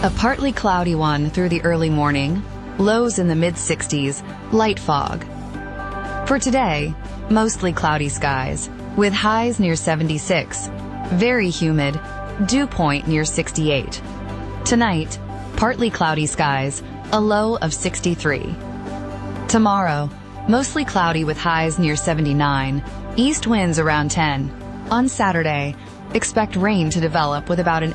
A partly cloudy one through the early morning, lows in the mid-60s, light fog. For today, mostly cloudy skies, with highs near 76, very humid, dew point near 68. Tonight, partly cloudy skies, a low of 63. Tomorrow, mostly cloudy with highs near 79, east winds around 10. On Saturday, expect rain to develop with about an